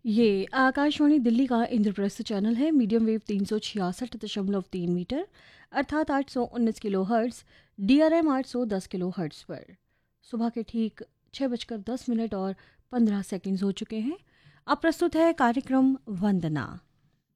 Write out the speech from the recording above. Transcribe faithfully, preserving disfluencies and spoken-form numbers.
ये आकाशवाणी दिल्ली का इंद्रप्रस्थ चैनल है। मीडियम वेव तीन सौ छियासठ दशमलव तीन मीटर अर्थात आठ सौ उन्नीस kilo hertz, D R M आठ सौ दस किलो हर्ट्स पर सुबह के ठीक छः बजकर दस मिनट और पंद्रह सेकंड्स हो चुके हैं। अब प्रस्तुत है कार्यक्रम वंदना।